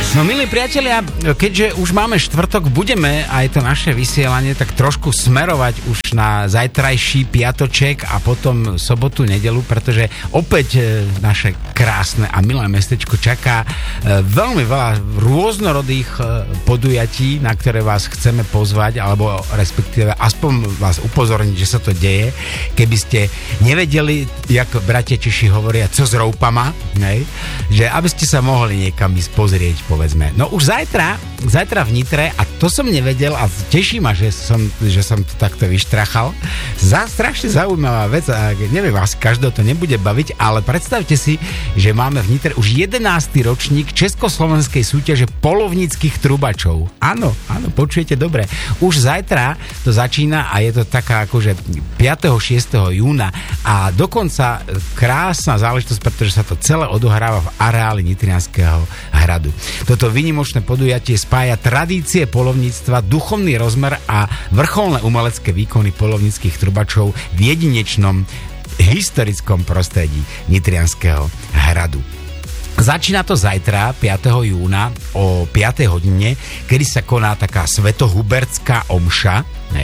No milí priatelia, keďže už máme štvrtok, budeme aj to naše vysielanie tak trošku smerovať už na zajtrajší piatoček a potom sobotu, nedeľu, pretože opäť naše krásne a milé mestečko čaká veľmi veľa rôznorodých podujatí, na ktoré vás chceme pozvať, alebo respektíve aspoň vás upozorniť, že sa to deje. Keby ste nevedeli, jak bratia Češi hovoria, co s roupama, hej? Že aby ste sa mohli niekam ísť pozrieť, povedzme. No už zajtra v Nitre, a to som nevedel a teší ma, že som to takto vyštrachal. Strašne zaujímavá vec a neviem, asi každého to nebude baviť, ale predstavte si, že máme v Nitre už 11. ročník československej súťaže polovníckych trubačov. Áno, počujete dobre. Už zajtra to začína a je to taká akože 5. 6. júna a dokonca krásna záležitosť, pretože sa to celé odohráva v areáli Nitrianskeho hradu. Toto výnimočné podujatie spája tradície polovníctva, duchovný rozmer a vrcholné umelecké výkony polovníckych trubačov v jedinečnom historickom prostredí Nitrianskeho hradu. Začína to zajtra, 5. júna o 5. hodine, kedy sa koná taká svetohubertská omša,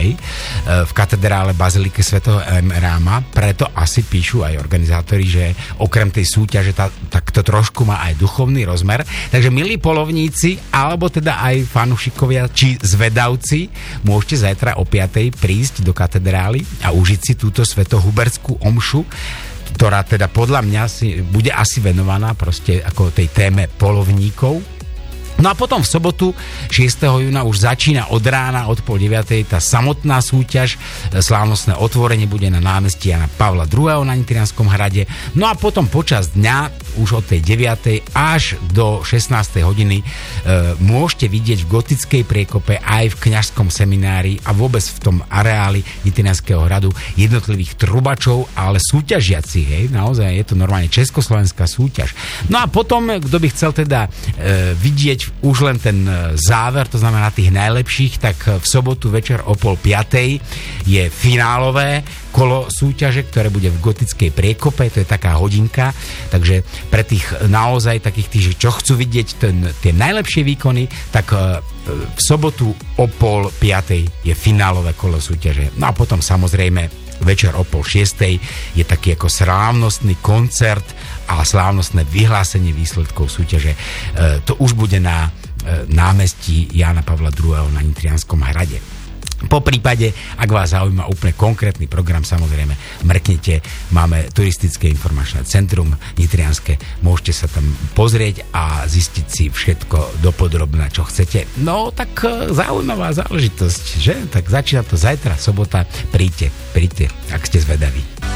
v katedrále Bazilike svätého Emeráma. Preto asi píšu aj organizátori, že okrem tej súťaže tak to trošku má aj duchovný rozmer. Takže milí polovníci, alebo teda aj fanúšikovia či zvedavci, môžete zajtra o 5. prísť do katedrály a užiť si túto svetohubertskú omšu, ktorá teda podľa mňa bude asi venovaná proste ako tej téme polovníkov. No a potom v sobotu 6. júna už začína od rána, od 8:30 tá samotná súťaž. Slávnostné otvorenie bude na námestí Jana Pavla II. Na Nitrianskom hrade. No a potom počas dňa, už od tej 9. až do 16. hodiny môžete vidieť v gotickej priekope aj v kňažskom seminári a vôbec v tom areáli Nitrianskeho hradu jednotlivých trubačov, ale súťažiaci, hej, naozaj je to normálne československá súťaž. No a potom, kto by chcel teda vidieť už len ten záver, to znamená tých najlepších, tak v sobotu večer o 4:30 je finálové kolo súťaže, ktoré bude v gotickej priekope, to je taká hodinka, takže pre tých naozaj takých tých, čo chcú vidieť tie najlepšie výkony, tak v sobotu o 4:30 je finálové kolo súťaže. No a potom samozrejme večer o 5:30 je taký ako slávnostný koncert a slávnostné vyhlásenie výsledkov súťaže. To už bude na námestí Jana Pavla II. Na Nitrianskom hrade. Po prípade, ak vás zaujíma úplne konkrétny program, samozrejme mrknite, máme turistické informačné centrum Nitrianske, môžete sa tam pozrieť a zistiť si všetko dopodrobná, čo chcete. No, tak zaujímavá záležitosť, že? Tak začína to zajtra, sobota, príďte, ak ste zvedaví.